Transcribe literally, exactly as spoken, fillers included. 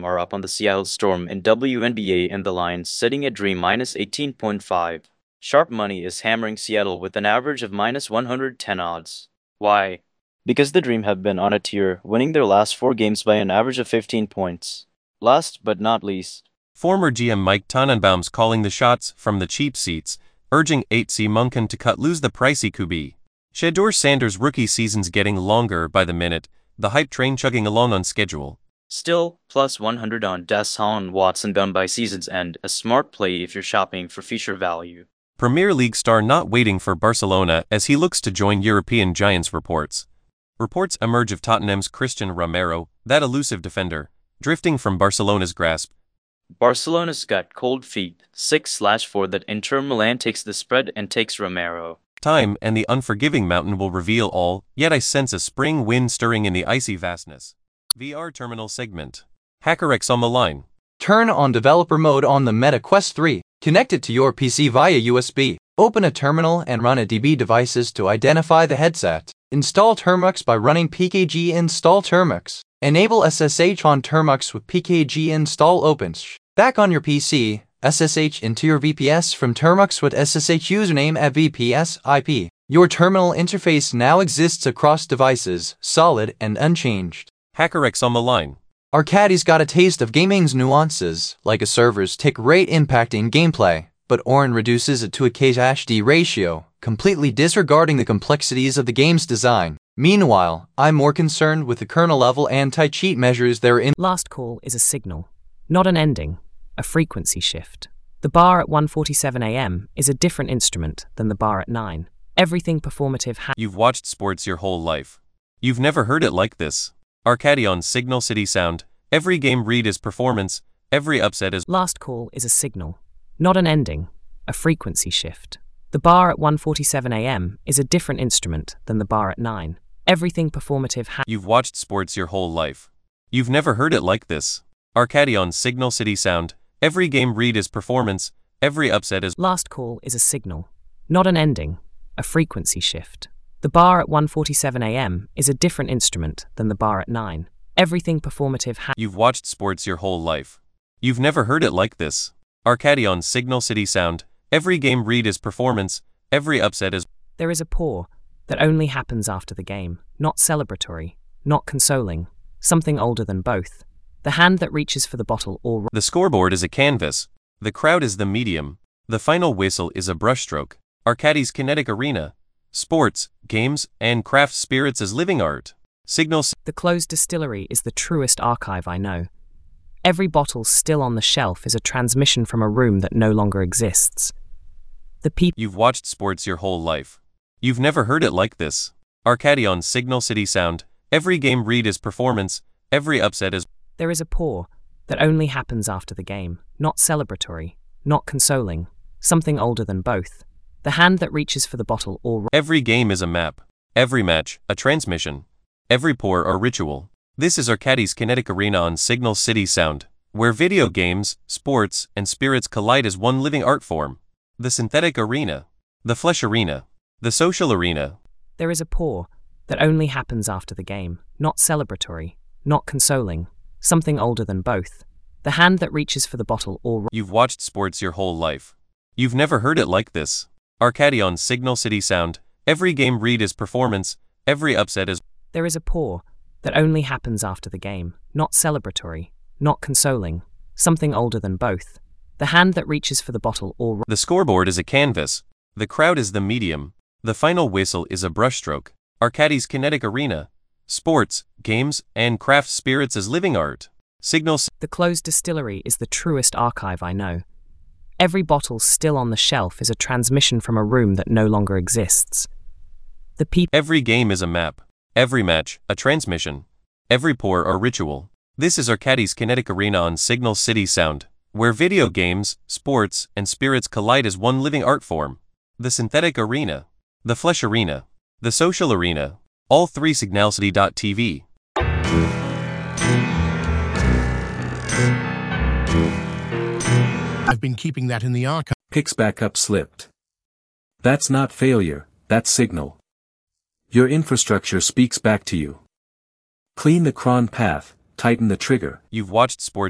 M are up on the Seattle Storm in W N B A and the line sitting at Dream minus eighteen point five. Sharp Money is hammering Seattle with an average of minus one hundred ten odds. Why? Because the Dream have been on a tear, winning their last four games by an average of fifteen points. Last but not least, former G M Mike Tannenbaum's calling the shots from the cheap seats, urging H C Munkin to cut loose the pricey Q B. Shedeur Sanders' rookie season's getting longer by the minute, the hype train chugging along on schedule. Still, plus one hundred on Deshaun Watson done by season's end, a smart play if you're shopping for future value. Premier League star not waiting for Barcelona as he looks to join European giants reports. Reports emerge of Tottenham's Christian Romero, that elusive defender, drifting from Barcelona's grasp. Barcelona's got cold feet, six slash four that Inter Milan takes the spread and takes Romero. Time and the unforgiving mountain will reveal all, yet I sense a spring wind stirring in the icy vastness. V R Terminal Segment. HackerX on the line. Turn on developer mode on the Meta Quest three. Connect it to your P C via U S B. Open a terminal and run a D B devices to identify the headset. Install Termux by running pkg install Termux. Enable S S H on Termux with pkg install OpenSH. Back on your P C, S S H into your V P S from Termux with S S H username at V P S I P. Your terminal interface now exists across devices, solid and unchanged. HackerX on the line. Arcadis got a taste of gaming's nuances, like a server's tick rate impacting gameplay, but Orin reduces it to a K H D ratio, completely disregarding the complexities of the game's design. Meanwhile, I'm more concerned with the kernel-level anti-cheat measures they're in. Last call is a signal, not an ending, a frequency shift. The bar at one forty-seven a m is a different instrument than the bar at nine. Everything performative ha- You've watched sports your whole life. You've never heard it like this. Arcadi on Signal City Sound. Every game read is performance, every upset is... Last call is a signal, not an ending, a frequency shift. The bar at one forty-seven a m is a different instrument than the bar at nine. Everything performative ha- You've watched sports your whole life. You've never heard it like this. Arcadi on Signal City Sound. Every game read is performance, every upset is... Last call is a signal, not an ending, a frequency shift. The bar at one forty-seven a m is a different instrument than the bar at nine. Everything performative ha- You've watched sports your whole life. You've never heard it like this. Arcadi on Signal City Sound. Every game read is performance, every upset is... There is a pause that only happens after the game, not celebratory, not consoling, something older than both. The hand that reaches for the bottle or... The scoreboard is a canvas. The crowd is the medium. The final whistle is a brushstroke. Arcadi's kinetic arena. Sports, games, and craft spirits as living art. Signal... The closed distillery is the truest archive I know. Every bottle still on the shelf is a transmission from a room that no longer exists. The people... You've watched sports your whole life. You've never heard it like this. Arcadi on Signal City Sound. Every game read is performance, every upset is... There is a pause that only happens after the game, not celebratory, not consoling, something older than both. The hand that reaches for the bottle or... Every game is a map. Every match, a transmission. Every pour, a ritual. This is Arcadi's kinetic arena on Signal City Sound, where video games, sports, and spirits collide as one living art form. The synthetic arena. The flesh arena. The social arena. There is a pause that only happens after the game, not celebratory, not consoling, something older than both. The hand that reaches for the bottle or... You've watched sports your whole life. You've never heard it like this. Arcadi on Signal City Sound. Every game read is performance, every upset is... There is a pause that only happens after the game, not celebratory, not consoling, something older than both. The hand that reaches for the bottle or... The scoreboard is a canvas. The crowd is the medium. The final whistle is a brushstroke. Arcadi's kinetic arena. Sports, games, and craft spirits as living art. Signal... The closed distillery is the truest archive I know. Every bottle still on the shelf is a transmission from a room that no longer exists. The people... Every game is a map. Every match, a transmission. Every pour, a ritual. This is Arcadi's kinetic arena on Signal City Sound, where video games, sports, and spirits collide as one living art form. The synthetic arena. The flesh arena. The social arena. All three signalcity dot t v. I've been keeping that in the archive. Picks backup slipped. That's not failure, that's signal. Your infrastructure speaks back to you. Clean the cron path, tighten the trigger. You've watched sports